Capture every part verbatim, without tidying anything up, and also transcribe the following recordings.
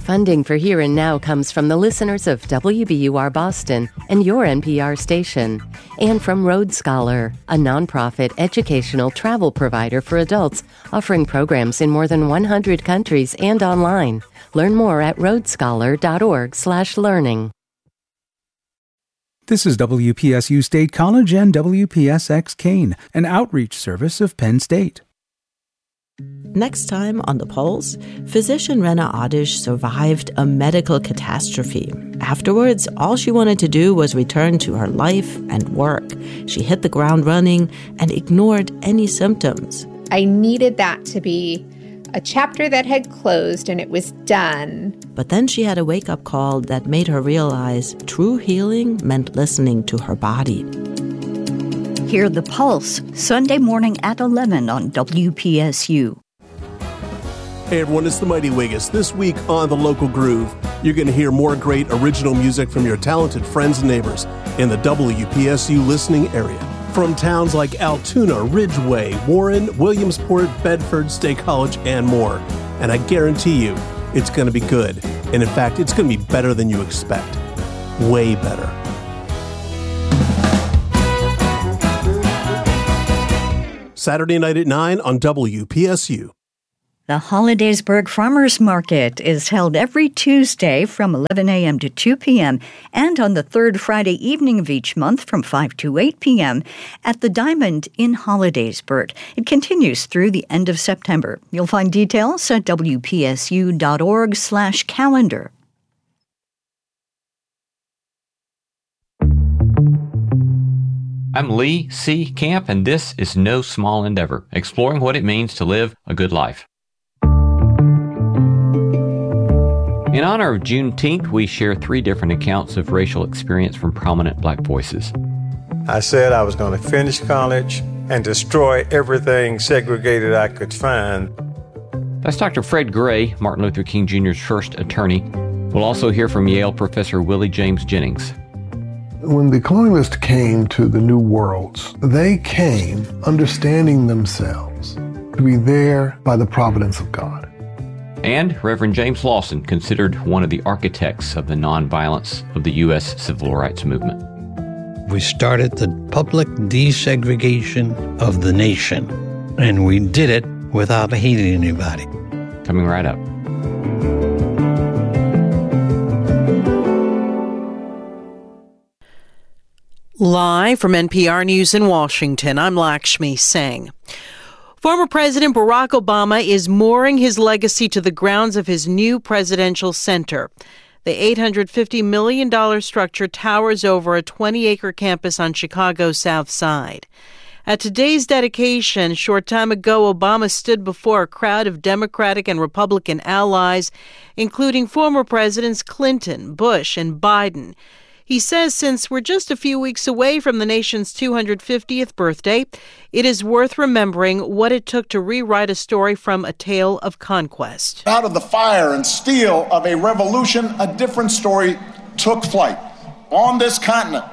Funding for Here and Now comes from the listeners of W B U R Boston and your N P R station, and from Road Scholar, a nonprofit educational travel provider for adults offering programs in more than one hundred countries and online. Learn more at roadscholar.org slash learning. This is W P S U State College and W P S X Kane, an outreach service of Penn State. Next time on The Pulse, physician Rena Adish survived a medical catastrophe. Afterwards, all she wanted to do was return to her life and work. She hit the ground running and ignored any symptoms. I needed that to be a chapter that had closed and it was done. But then she had a wake-up call that made her realize true healing meant listening to her body. Hear The Pulse, Sunday morning at eleven on W P S U. Hey everyone, it's the Mighty Wiggis. This week on The Local Groove, you're going to hear more great original music from your talented friends and neighbors in the W P S U listening area. From towns like Altoona, Ridgeway, Warren, Williamsport, Bedford, State College, and more. And I guarantee you, it's going to be good. And in fact, it's going to be better than you expect. Way better. Saturday night at nine on W P S U. The Hollidaysburg Farmers Market is held every Tuesday from eleven a.m. to two p.m. and on the third Friday evening of each month from five to eight p.m. at the Diamond in Hollidaysburg. It continues through the end of September. You'll find details at W P S U dot org slash calendar. I'm Lee C. Camp, and this is No Small Endeavor, exploring what it means to live a good life. In honor of Juneteenth, we share three different accounts of racial experience from prominent black voices. I said I was going to finish college and destroy everything segregated I could find. That's Doctor Fred Gray, Martin Luther King Junior's first attorney. We'll also hear from Yale professor Willie James Jennings. When the colonialists came to the New Worlds, they came understanding themselves to be there by the providence of God. And Reverend James Lawson, considered one of the architects of the nonviolence of the U S civil rights movement. We started the public desegregation of the nation, and we did it without hating anybody. Coming right up. Live from N P R News in Washington, I'm Lakshmi Singh. Former President Barack Obama is mooring his legacy to the grounds of his new presidential center. The eight hundred fifty million dollars structure towers over a twenty-acre campus on Chicago's South Side. At today's dedication, a short time ago, Obama stood before a crowd of Democratic and Republican allies, including former Presidents Clinton, Bush, and Biden. He says since we're just a few weeks away from the nation's two hundred fiftieth birthday, it is worth remembering what it took to rewrite a story from A Tale of Conquest. Out of the fire and steel of a revolution, a different story took flight on this continent.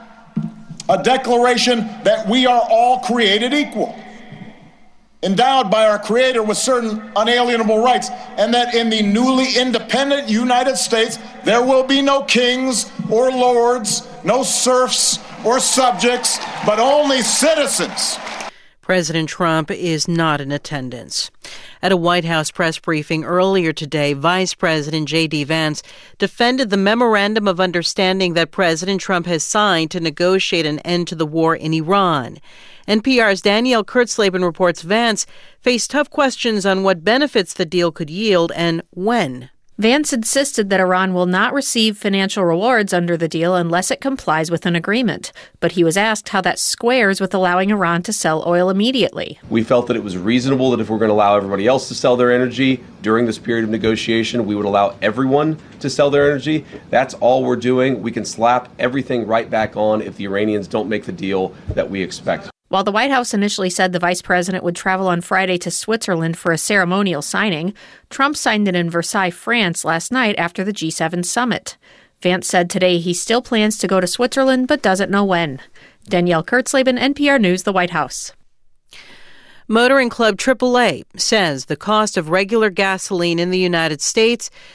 A declaration that we are all created equal, endowed by our Creator with certain unalienable rights, and that in the newly independent United States, there will be no kings or lords, no serfs or subjects, but only citizens. President Trump is not in attendance. At a White House press briefing earlier today, Vice President J D. Vance defended the memorandum of understanding that President Trump has signed to negotiate an end to the war in Iran. N P R's Danielle Kurtzleben reports Vance faced tough questions on what benefits the deal could yield and when. Vance insisted that Iran will not receive financial rewards under the deal unless it complies with an agreement. But he was asked how that squares with allowing Iran to sell oil immediately. We felt that it was reasonable that if we're going to allow everybody else to sell their energy during this period of negotiation, we would allow everyone to sell their energy. That's all we're doing. We can slap everything right back on if the Iranians don't make the deal that we expect. While the White House initially said the vice president would travel on Friday to Switzerland for a ceremonial signing, Trump signed it in Versailles, France last night after the G seven summit. Vance said today he still plans to go to Switzerland but doesn't know when. Danielle Kurtzleben, N P R News, the White House. Motoring Club triple A says the cost of regular gasoline in the United States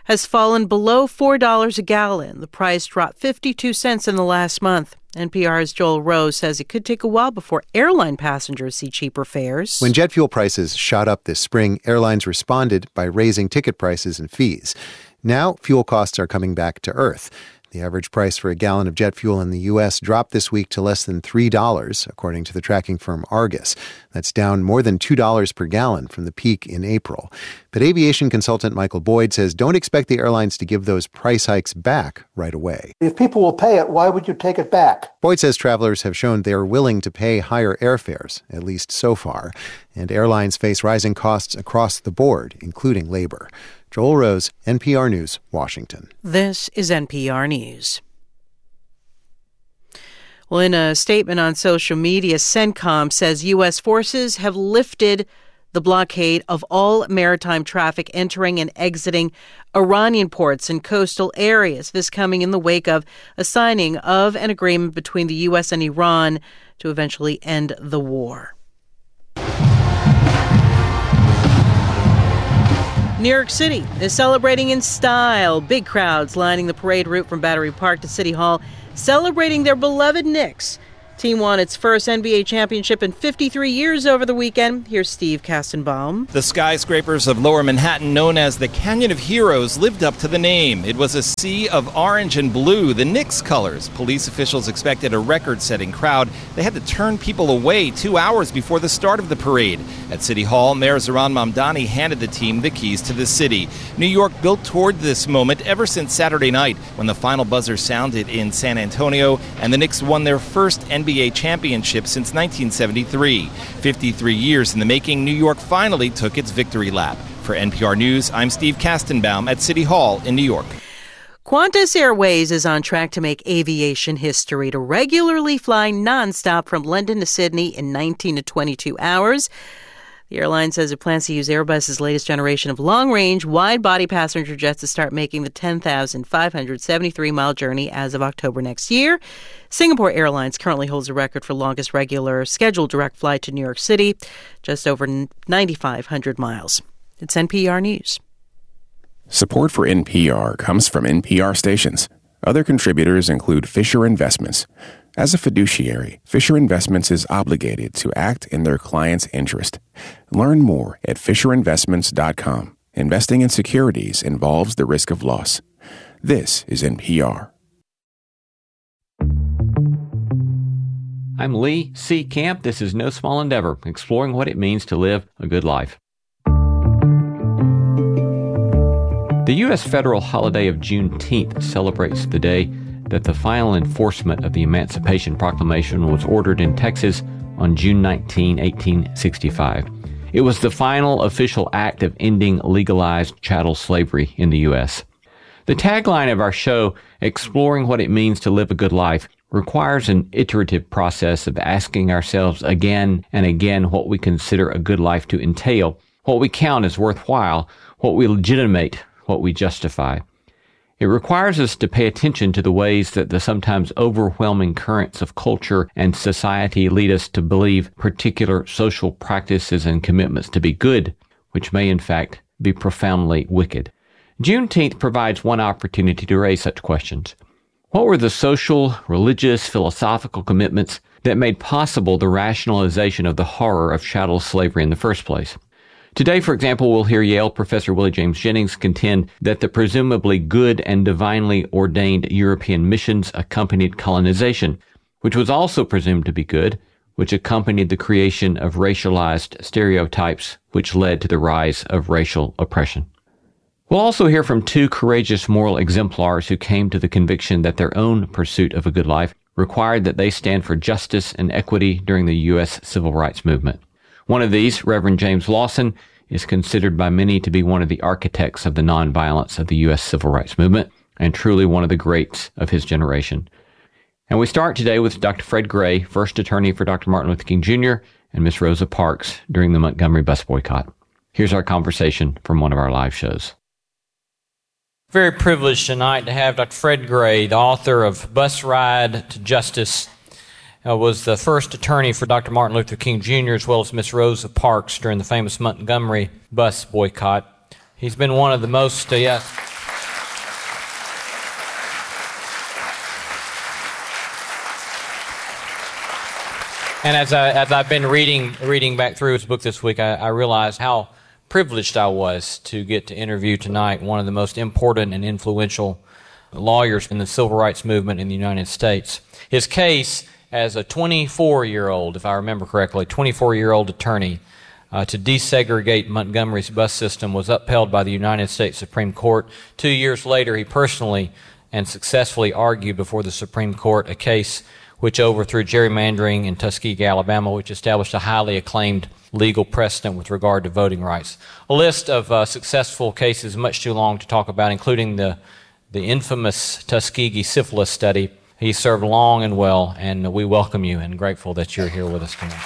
has fallen below four dollars a gallon. The price dropped fifty-two cents in the last month. N P R's Joel Rose says it could take a while before airline passengers see cheaper fares. When jet fuel prices shot up this spring, airlines responded by raising ticket prices and fees. Now, fuel costs are coming back to earth. The average price for a gallon of jet fuel in the U S dropped this week to less than three dollars, according to the tracking firm Argus. That's down more than two dollars per gallon from the peak in April. But aviation consultant Michael Boyd says don't expect the airlines to give those price hikes back right away. If people will pay it, why would you take it back? Boyd says travelers have shown they are willing to pay higher airfares, at least so far. And airlines face rising costs across the board, including labor. Joel Rose, N P R News, Washington. This is N P R News. Well, in a statement on social media, CENTCOM says U S forces have lifted the blockade of all maritime traffic entering and exiting Iranian ports and coastal areas. This coming in the wake of a signing of an agreement between the U S and Iran to eventually end the war. New York City is celebrating in style. Big crowds lining the parade route from Battery Park to City Hall, celebrating their beloved Knicks. Team won its first N B A championship in fifty-three years over the weekend. Here's Steve Kastenbaum. The skyscrapers of Lower Manhattan, known as the Canyon of Heroes, lived up to the name. It was a sea of orange and blue, the Knicks colors. Police officials expected a record-setting crowd. They had to turn people away two hours before the start of the parade. At City Hall, Mayor Zohran Mamdani handed the team the keys to the city. New York built toward this moment ever since Saturday night, when the final buzzer sounded in San Antonio and the Knicks won their first N B A championship since nineteen seventy-three. fifty-three years in the making, New York finally took its victory lap. For N P R News, I'm Steve Kastenbaum at City Hall in New York. Qantas Airways is on track to make aviation history to regularly fly nonstop from London to Sydney in nineteen to twenty-two hours. The airline says it plans to use Airbus's latest generation of long-range, wide-body passenger jets to start making the ten thousand five hundred seventy-three mile journey as of October next year. Singapore Airlines currently holds a record for longest regular scheduled direct flight to New York City, just over nine thousand five hundred miles. It's N P R News. Support for N P R comes from N P R stations. Other contributors include Fisher Investments. As a fiduciary, Fisher Investments is obligated to act in their client's interest. Learn more at fisher investments dot com. Investing in securities involves the risk of loss. This is N P R. I'm Lee C. Camp. This is No Small Endeavor, exploring what it means to live a good life. The U S federal holiday of Juneteenth celebrates the day that the final enforcement of the Emancipation Proclamation was ordered in Texas on June nineteenth, eighteen sixty-five. It was the final official act of ending legalized chattel slavery in the U S. The tagline of our show, Exploring What It Means to Live a Good Life, requires an iterative process of asking ourselves again and again what we consider a good life to entail, what we count as worthwhile, what we legitimate, what we justify. It requires us to pay attention to the ways that the sometimes overwhelming currents of culture and society lead us to believe particular social practices and commitments to be good, which may in fact be profoundly wicked. Juneteenth provides one opportunity to raise such questions. What were the social, religious, philosophical commitments that made possible the rationalization of the horror of chattel slavery in the first place? Today, for example, we'll hear Yale professor Willie James Jennings contend that the presumably good and divinely ordained European missions accompanied colonization, which was also presumed to be good, which accompanied the creation of racialized stereotypes, which led to the rise of racial oppression. We'll also hear from two courageous moral exemplars who came to the conviction that their own pursuit of a good life required that they stand for justice and equity during the U S civil rights movement. One of these, Reverend James Lawson, is considered by many to be one of the architects of the nonviolence of the U S civil rights movement, and truly one of the greats of his generation. And we start today with Doctor Fred Gray, first attorney for Doctor Martin Luther King Junior and Miss Rosa Parks during the Montgomery bus boycott. Here's our conversation from one of our live shows. Very privileged tonight to have Doctor Fred Gray, the author of Bus Ride to Justice, Uh, was the first attorney for Doctor Martin Luther King Junior as well as Miss Rosa Parks during the famous Montgomery bus boycott. He's been one of the most, uh, yes, And as, I, as I've been reading reading back through his book this week, I, I realized how privileged I was to get to interview tonight one of the most important and influential lawyers in the civil rights movement in the United States. His case as a twenty-four-year-old, if I remember correctly, twenty-four-year-old attorney uh, to desegregate Montgomery's bus system was upheld by the United States Supreme Court. Two years later, he personally and successfully argued before the Supreme Court a case which overthrew gerrymandering in Tuskegee, Alabama, which established a highly acclaimed legal precedent with regard to voting rights. A list of uh, successful cases much too long to talk about, including the, the infamous Tuskegee syphilis study. He served long and well, and we welcome you and grateful that you're here with us tonight.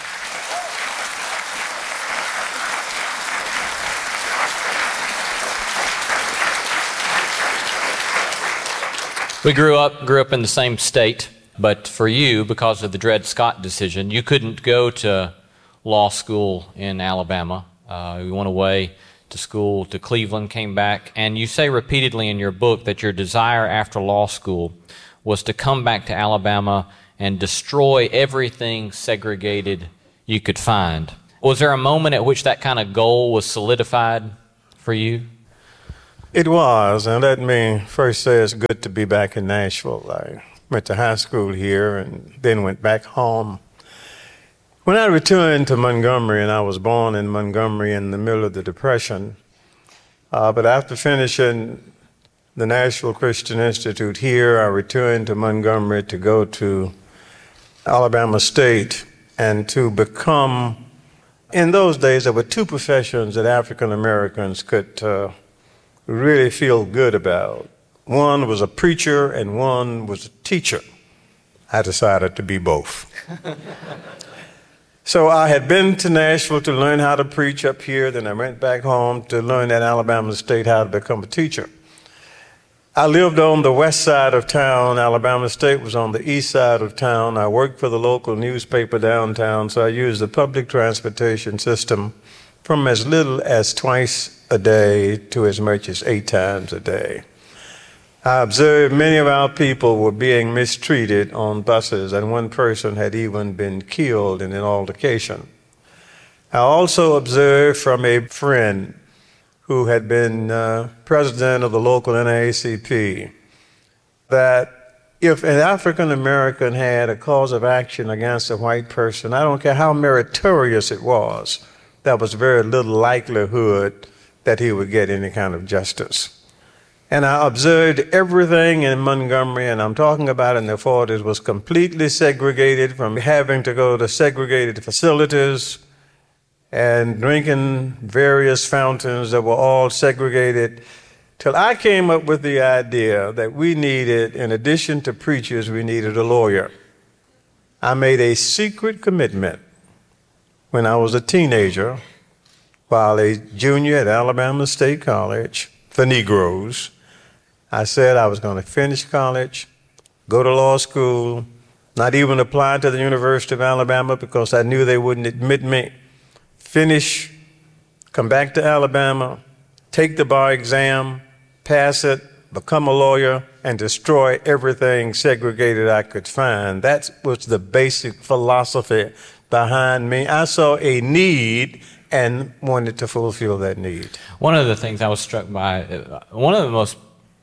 We grew up grew up in the same state. But for you, because of the Dred Scott decision, you couldn't go to law school in Alabama. Uh, you went away to school to Cleveland, came back, and you say repeatedly in your book that your desire after law school was to come back to Alabama and destroy everything segregated you could find. Was there a moment at which that kind of goal was solidified for you? It was, and let me first say it's good to be back in Nashville. I went to high school here and then went back home. When I returned to Montgomery, and I was born in Montgomery in the middle of the Depression, uh, but after finishing the Nashville Christian Institute here, I returned to Montgomery to go to Alabama State and to become, in those days there were two professions that African Americans could uh, really feel good about. One was a preacher and one was a teacher. I decided to be both. So I had been to Nashville to learn how to preach up here, then I went back home to learn at Alabama State how to become a teacher. I lived on the west side of town. Alabama State was on the east side of town. I worked for the local newspaper downtown, so I used the public transportation system from as little as twice a day to as much as eight times a day. I observed many of our people were being mistreated on buses, and one person had even been killed in an altercation. I also observed from a friend who had been uh, president of the local N double A C P that if an African American had a cause of action against a white person, I don't care how meritorious it was, there was very little likelihood that he would get any kind of justice. And I observed everything in Montgomery, and I'm talking about in the forties, was completely segregated, from having to go to segregated facilities and drinking various fountains that were all segregated, till I came up with the idea that we needed, in addition to preachers, we needed a lawyer. I made a secret commitment when I was a teenager, while a junior at Alabama State College for Negroes. I said I was going to finish college, go to law school, not even apply to the University of Alabama because I knew they wouldn't admit me. Finish, come back to Alabama, take the bar exam, pass it, become a lawyer, and destroy everything segregated I could find. That was the basic philosophy behind me. I saw a need and wanted to fulfill that need. One of the things I was struck by, uh, one of the most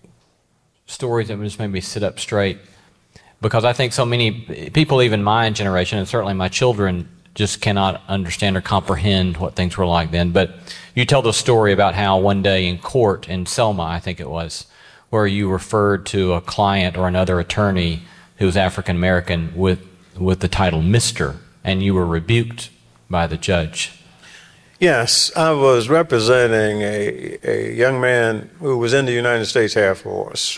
stories that just made me sit up straight, because I think so many people, even my generation, and certainly my children, just cannot understand or comprehend what things were like then. But you tell the story about how one day in court in Selma, I think it was, where you referred to a client or another attorney who was African American with with the title Mister, and you were rebuked by the judge. Yes, I was representing a, a young man who was in the United States Air Force.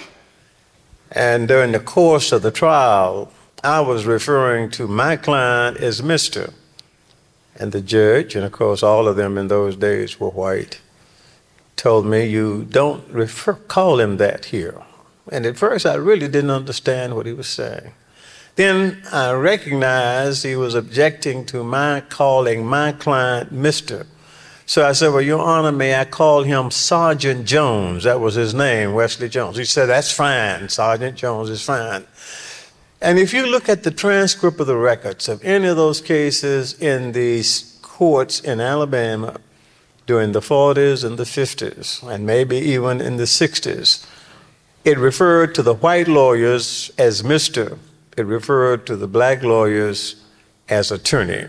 And during the course of the trial, I was referring to my client as Mister And the judge, and of course all of them in those days were white, told me, you don't refer, call him that here. And at first I really didn't understand what he was saying. Then I recognized he was objecting to my calling my client Mister So I said, well, Your Honor, may I call him Sergeant Jones? That was his name, Wesley Jones. He said, that's fine. Sergeant Jones is fine. And if you look at the transcript of the records of any of those cases in these courts in Alabama during the forties and the fifties, and maybe even in the sixties, it referred to the white lawyers as Mister It referred to the black lawyers as attorney.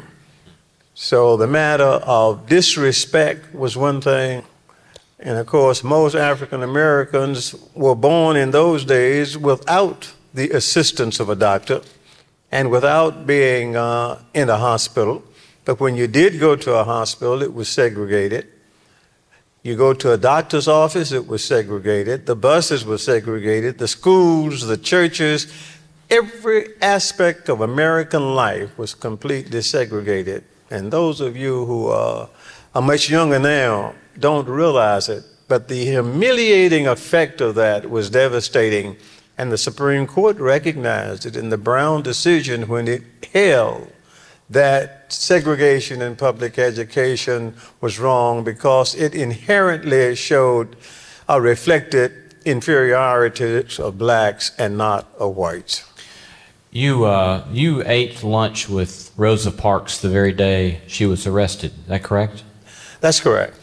So the matter of disrespect was one thing. And of course, most African Americans were born in those days without the assistance of a doctor and without being uh, in a hospital. But when you did go to a hospital, it was segregated. You go to a doctor's office, it was segregated. The buses were segregated. The schools, the churches, every aspect of American life was completely segregated. And those of you who are, are much younger now don't realize it, but the humiliating effect of that was devastating. And the Supreme Court recognized it in the Brown decision when it held that segregation in public education was wrong because it inherently showed or reflected inferiority of blacks and not of whites. You, uh, you ate lunch with Rosa Parks the very day she was arrested. Is that correct? That's correct.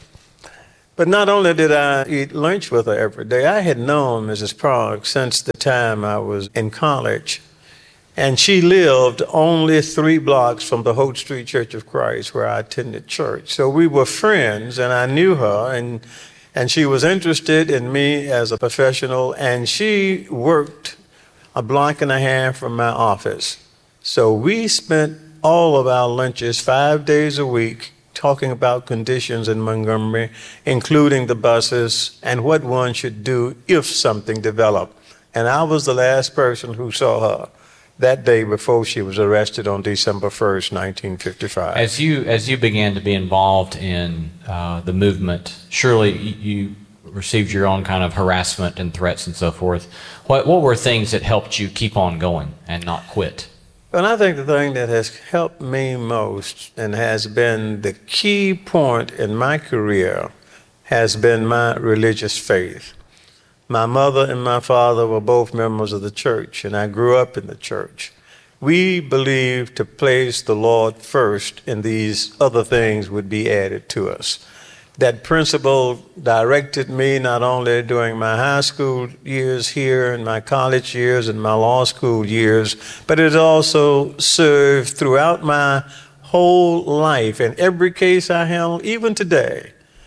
But not only did I eat lunch with her every day, I had known Missus Parks since the time I was in college. And she lived only three blocks from the Holt Street Church of Christ, where I attended church. So we were friends, and I knew her, and, and she was interested in me as a professional, and she worked a block and a half from my office. So we spent all of our lunches five days a week talking about conditions in Montgomery, including the buses and what one should do if something developed. And I was the last person who saw her that day before she was arrested on December first, nineteen fifty-five. As you as you began to be involved in uh, the movement, surely you received your own kind of harassment and threats and so forth. What what were things that helped you keep on going and not quit? And I think the thing that has helped me most and has been the key point in my career has been my religious faith. My mother and my father were both members of the church, and I grew up in the church. We believed to place the Lord first, and these other things would be added to us. That principle directed me not only during my high school years here and my college years and my law school years, but it also served throughout my whole life. In every case I handled, even today,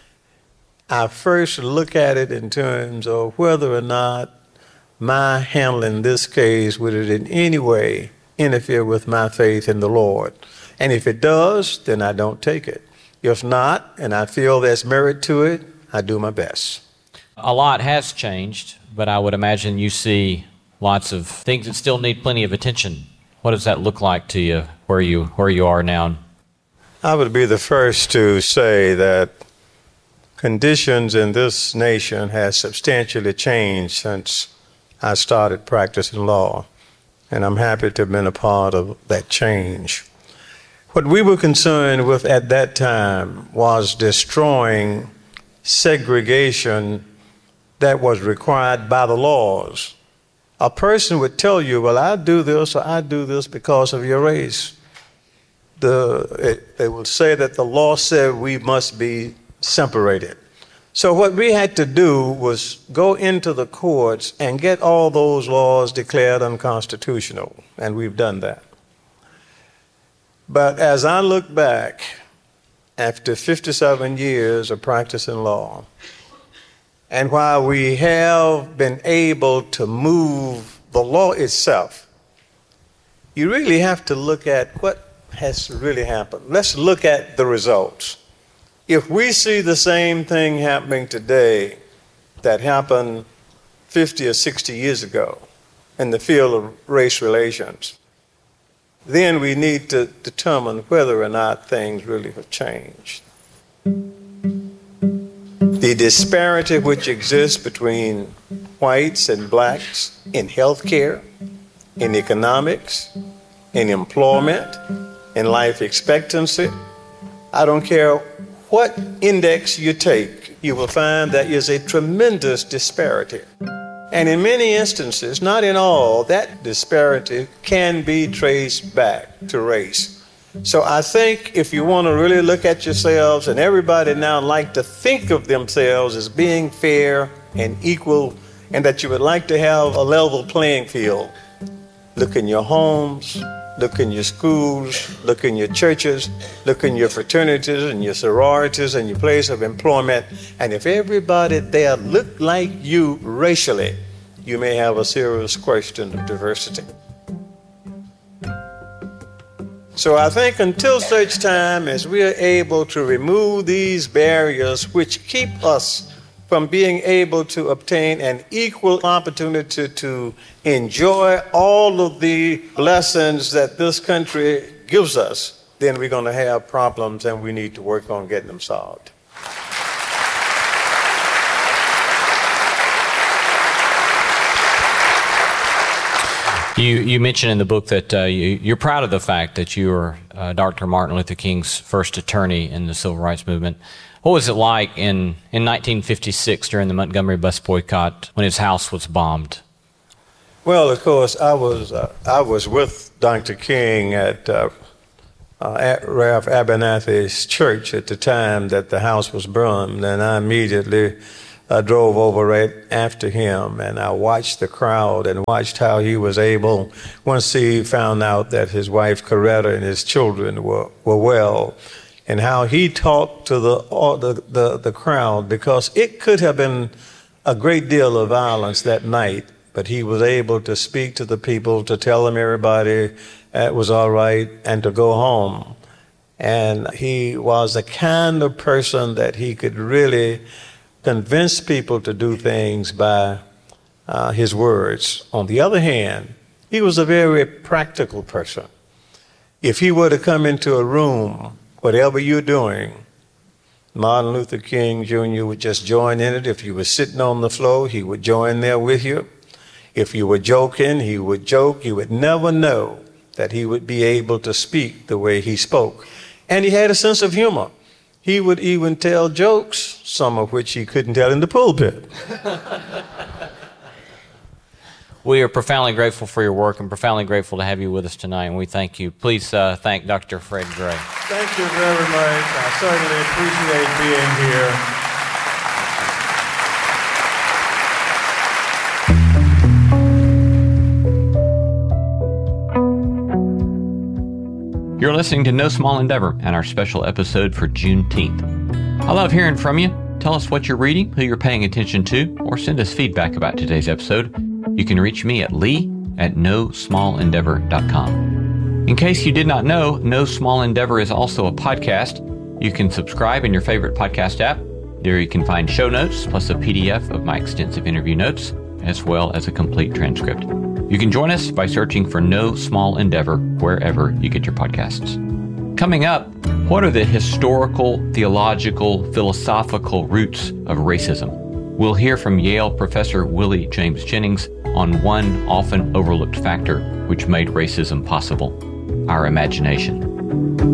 I first look at it in terms of whether or not my handling this case would it in any way interfere with my faith in the Lord. And if it does, then I don't take it. If not, and I feel there's merit to it, I do my best. A lot has changed, but I would imagine you see lots of things that still need plenty of attention. What does that look like to you, where you where you are now? I would be the first to say that conditions in this nation has substantially changed since I started practicing law, and I'm happy to have been a part of that change. What we were concerned with at that time was destroying segregation that was required by the laws. A person would tell you, well, I do this or I do this because of your race. The, it, they would say that the law said we must be separated. So what we had to do was go into the courts and get all those laws declared unconstitutional, and we've done that. But as I look back, after fifty-seven years of practicing law, and while we have been able to move the law itself, you really have to look at what has really happened. Let's look at the results. If we see the same thing happening today that happened fifty or sixty years ago in the field of race relations, then we need to determine whether or not things really have changed. The disparity which exists between whites and blacks in health care, in economics, in employment, in life expectancy, I don't care what index you take, you will find there is a tremendous disparity. And in many instances, not in all, that disparity can be traced back to race. So I think if you want to really look at yourselves, and everybody now like to think of themselves as being fair and equal, and that you would like to have a level playing field, look in your homes, look in your schools, look in your churches, look in your fraternities and your sororities and your place of employment. And if everybody there looked like you racially, you may have a serious question of diversity. So I think until such time as we are able to remove these barriers which keep us from being able to obtain an equal opportunity to enjoy all of the blessings that this country gives us, then we're going to have problems and we need to work on getting them solved. You, you mentioned in the book that uh, you, you're proud of the fact that you were uh, Doctor Martin Luther King's first attorney in the civil rights movement. What was it like in, in nineteen fifty-six during the Montgomery bus boycott when his house was bombed? Well, of course, I was uh, I was with Doctor King at, uh, uh, at Ralph Abernathy's church at the time that the house was burned, and I immediately I drove over right after him, and I watched the crowd and watched how he was able, once he found out that his wife Coretta and his children were, were well, and how he talked to the, the, the, the crowd, because it could have been a great deal of violence that night, but he was able to speak to the people, to tell them everybody it was all right, and to go home. And he was the kind of person that he could really convince people to do things by uh, his words. On the other hand, he was a very practical person. If he were to come into a room, whatever you're doing, Martin Luther King Junior would just join in it. If you were sitting on the floor, he would join there with you. If you were joking, he would joke. You would never know that he would be able to speak the way he spoke. And he had a sense of humor. He would even tell jokes, some of which he couldn't tell in the pulpit. We are profoundly grateful for your work and profoundly grateful to have you with us tonight, and we thank you. Please uh, thank Doctor Fred Gray. Thank you very much. I certainly appreciate being here. You're listening to No Small Endeavor and our special episode for Juneteenth. I love hearing from you. Tell us what you're reading, who you're paying attention to, or send us feedback about today's episode. You can reach me at lee at no small endeavor dot com. In case you did not know, No Small Endeavor is also a podcast. You can subscribe in your favorite podcast app. There you can find show notes, plus a P D F of my extensive interview notes, as well as a complete transcript. You can join us by searching for No Small Endeavor wherever you get your podcasts. Coming up, what are the historical, theological, philosophical roots of racism? We'll hear from Yale professor Willie James Jennings on one often overlooked factor which made racism possible: our imagination.